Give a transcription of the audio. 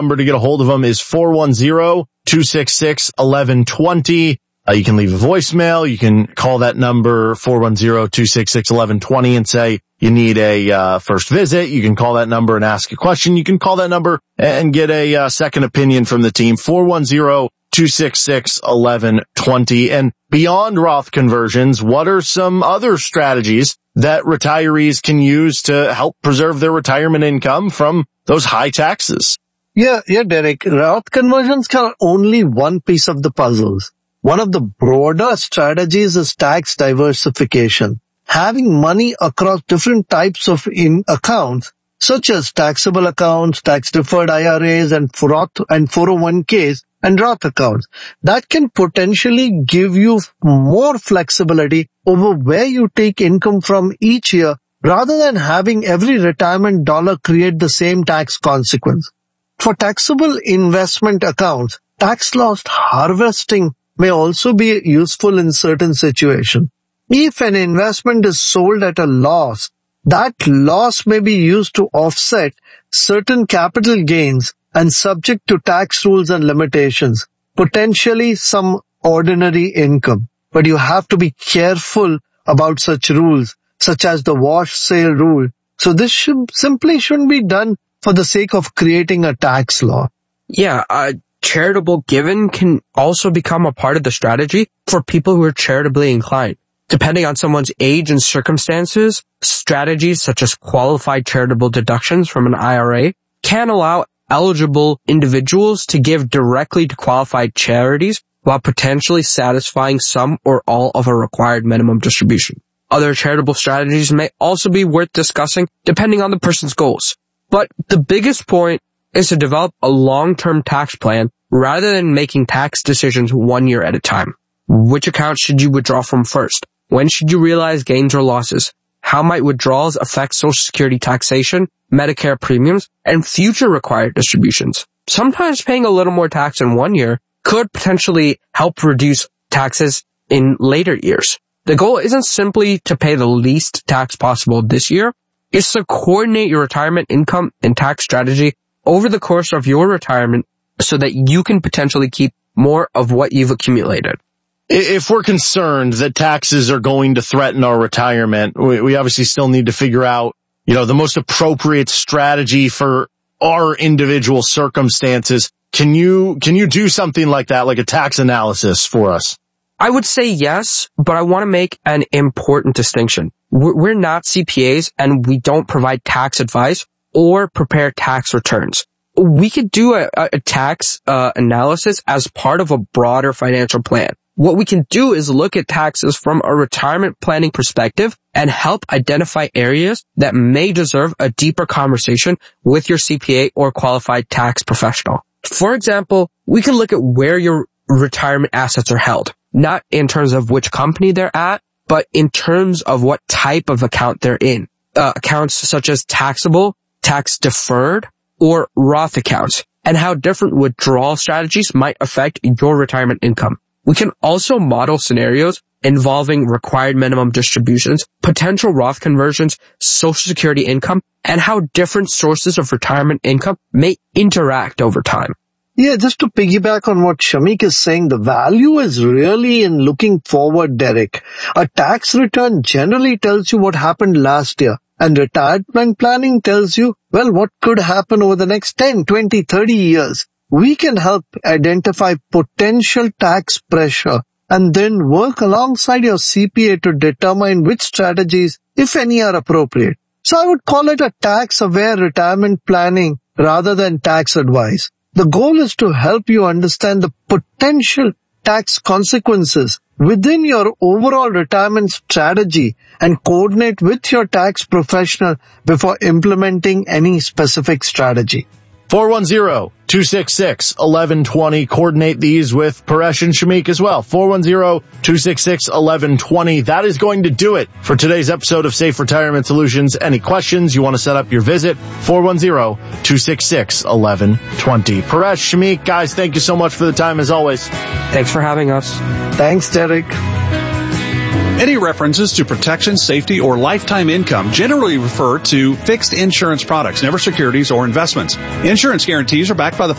number to get a hold of them is 410-266-1120. You can leave a voicemail. You can call that number 410-266-1120 and say you need a first visit. You can call that number and ask a question. You can call that number and get a second opinion from the team, 410-266-1120. And beyond Roth conversions, what are some other strategies that retirees can use to help preserve their retirement income from those high taxes? Yeah, Derek. Roth conversions are only one piece of the puzzles. One of the broader strategies is tax diversification. Having money across different types of accounts, such as taxable accounts, tax-deferred IRAs, and 401ks, and Roth accounts, that can potentially give you more flexibility over where you take income from each year, rather than having every retirement dollar create the same tax consequence. For taxable investment accounts, tax loss harvesting may also be useful in certain situations. If an investment is sold at a loss, that loss may be used to offset certain capital gains and subject to tax rules and limitations, potentially some ordinary income. But you have to be careful about such rules, such as the wash sale rule. So this simply shouldn't be done for the sake of creating a tax law. Yeah, charitable giving can also become a part of the strategy for people who are charitably inclined. Depending on someone's age and circumstances, strategies such as qualified charitable deductions from an IRA can allow eligible individuals to give directly to qualified charities while potentially satisfying some or all of a required minimum distribution. Other charitable strategies may also be worth discussing depending on the person's goals. But the biggest point is to develop a long-term tax plan rather than making tax decisions 1 year at a time. Which account should you withdraw from first? When should you realize gains or losses? How might withdrawals affect Social Security taxation, Medicare premiums, and future required distributions? Sometimes paying a little more tax in 1 year could potentially help reduce taxes in later years. The goal isn't simply to pay the least tax possible this year. It's to coordinate your retirement income and tax strategy over the course of your retirement so that you can potentially keep more of what you've accumulated. If we're concerned that taxes are going to threaten our retirement, we obviously still need to figure out, the most appropriate strategy for our individual circumstances. Can you do something like that, like a tax analysis for us? I would say yes, but I want to make an important distinction. We're not CPAs and we don't provide tax advice or prepare tax returns. We could do a tax analysis as part of a broader financial plan. What we can do is look at taxes from a retirement planning perspective and help identify areas that may deserve a deeper conversation with your CPA or qualified tax professional. For example, we can look at where your retirement assets are held, not in terms of which company they're at, but in terms of what type of account they're in. Accounts such as taxable, tax deferred, or Roth accounts, and how different withdrawal strategies might affect your retirement income. We can also model scenarios involving required minimum distributions, potential Roth conversions, Social Security income, and how different sources of retirement income may interact over time. Yeah, just to piggyback on what Shamik is saying, the value is really in looking forward, Derek. A tax return generally tells you what happened last year, and retirement planning tells you, what could happen over the next 10, 20, 30 years. We can help identify potential tax pressure and then work alongside your CPA to determine which strategies, if any, are appropriate. So I would call it a tax-aware retirement planning rather than tax advice. The goal is to help you understand the potential tax consequences within your overall retirement strategy and coordinate with your tax professional before implementing any specific strategy. 410-266-1120. Coordinate these with Paresh and Shamik as well. 410-266-1120. That is going to do it for today's episode of Safe Retirement Solutions. Any questions, you want to set up your visit, 410-266-1120. Paresh, Shamik, guys, thank you so much for the time as always. Thanks for having us. Thanks, Derek. Any references to protection, safety, or lifetime income generally refer to fixed insurance products, never securities or investments. Insurance guarantees are backed by the